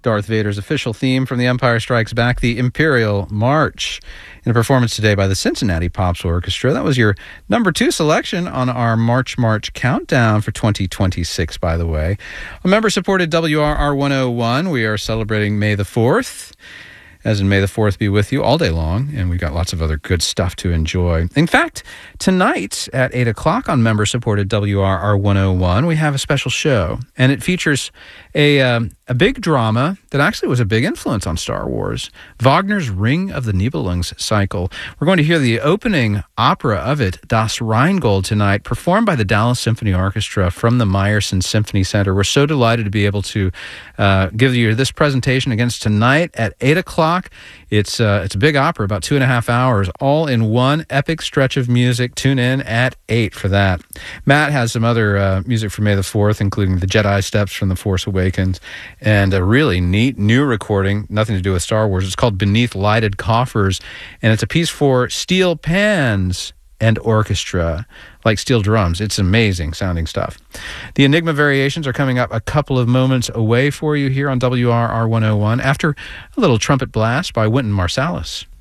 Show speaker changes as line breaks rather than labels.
Darth Vader's official theme from The Empire Strikes Back, the Imperial March, in a performance today by the Cincinnati Pops Orchestra. That was your number 2 selection on our March countdown for 2026, by the way. A member-supported WRR 101. We are celebrating May the 4th. As in, May the 4th be with you all day long, and we've got lots of other good stuff to enjoy. In fact, tonight at 8 o'clock on member-supported WRR 101, we have a special show, and it features a big drama that actually was a big influence on Star Wars, Wagner's Ring of the Nibelungs cycle. We're going to hear the opening opera of it, Das Rheingold, tonight, performed by the Dallas Symphony Orchestra from the Meyerson Symphony Center. We're so delighted to be able to give you this presentation against tonight at 8 o'clock. It's a big opera, about 2.5 hours, all in one epic stretch of music. Tune in at 8 for that. Matt has some other music for May the 4th, including the Jedi Steps from The Force Awakens, and a really neat new recording, nothing to do with Star Wars. It's called Beneath Lighted Coffers, and it's a piece for steel pans and orchestra, like steel drums. It's amazing sounding stuff. The Enigma Variations are coming up a couple of moments away for you here on WRR 101 after a little trumpet blast by Wynton Marsalis.